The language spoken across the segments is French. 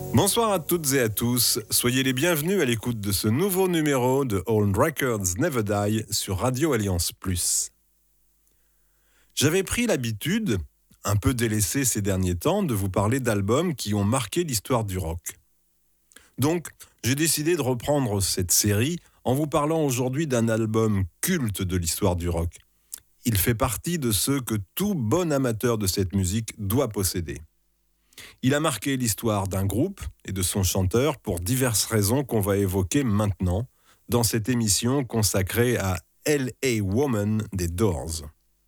Bonsoir à toutes et à tous, soyez les bienvenus à l'écoute de ce nouveau numéro de Old Records Never Die sur Radio Alliance Plus. J'avais pris l'habitude, un peu délaissée ces derniers temps, de vous parler d'albums qui ont marqué l'histoire du rock. Donc, j'ai décidé de reprendre cette série en vous parlant aujourd'hui d'un album culte de l'histoire du rock. Il fait partie de ceux que tout bon amateur de cette musique doit posséder. Il a marqué l'histoire d'un groupe et de son chanteur pour diverses raisons qu'on va évoquer maintenant dans cette émission consacrée à L.A. Woman des Doors.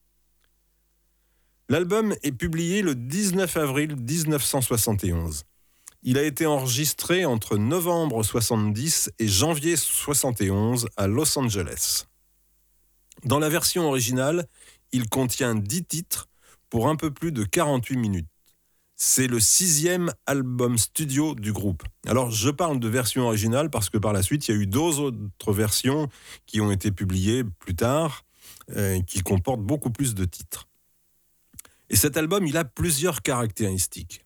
L'album est publié le 19 avril 1971. Il a été enregistré entre novembre 70 et janvier 71 à Los Angeles. Dans la version originale, il contient 10 titres pour un peu plus de 48 minutes. C'est le 6e album studio du groupe. Alors, je parle de version originale parce que par la suite, il y a eu d'autres versions qui ont été publiées plus tard, qui comportent beaucoup plus de titres. Et cet album, il a plusieurs caractéristiques.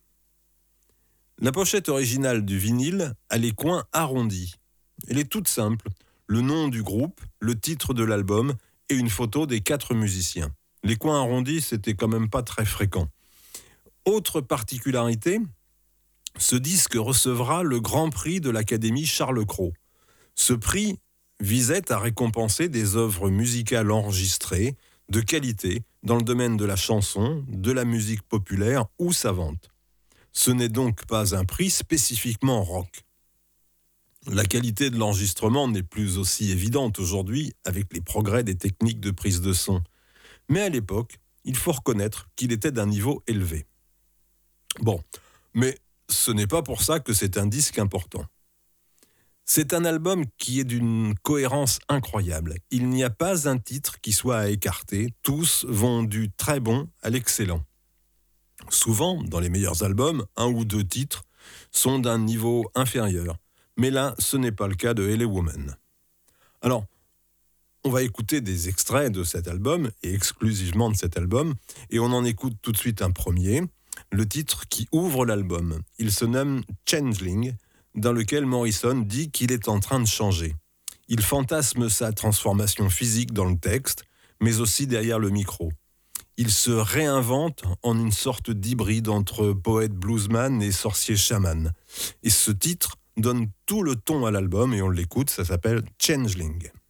La pochette originale du vinyle a les coins arrondis. Elle est toute simple. Le nom du groupe, le titre de l'album et une photo des 4 musiciens. Les coins arrondis, c'était quand même pas très fréquent. Autre particularité, ce disque recevra le Grand Prix de l'Académie Charles Cros. Ce prix visait à récompenser des œuvres musicales enregistrées, de qualité, dans le domaine de la chanson, de la musique populaire ou savante. Ce n'est donc pas un prix spécifiquement rock. La qualité de l'enregistrement n'est plus aussi évidente aujourd'hui avec les progrès des techniques de prise de son. Mais à l'époque, il faut reconnaître qu'il était d'un niveau élevé. Bon, mais ce n'est pas pour ça que c'est un disque important. C'est un album qui est d'une cohérence incroyable. Il n'y a pas un titre qui soit à écarter. Tous vont du très bon à l'excellent. Souvent, dans les meilleurs albums, 1 ou 2 titres sont d'un niveau inférieur. Mais là, ce n'est pas le cas de L.A. Woman. Alors, on va écouter des extraits de cet album, et exclusivement de cet album, et on en écoute tout de suite un premier. Le titre qui ouvre l'album. Il se nomme Changeling, dans lequel Morrison dit qu'il est en train de changer. Il fantasme sa transformation physique dans le texte, mais aussi derrière le micro. Il se réinvente en une sorte d'hybride entre poète bluesman et sorcier chaman. Et ce titre donne tout le ton à l'album, et on l'écoute, ça s'appelle Changeling.